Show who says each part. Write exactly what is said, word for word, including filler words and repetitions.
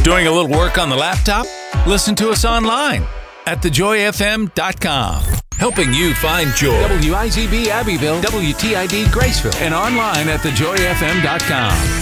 Speaker 1: Doing a little work on the laptop? Listen to us online at the joy f m dot com. Helping you find joy. W I Z B Abbeville, W T I D Graceville, and online at the joy f m dot com.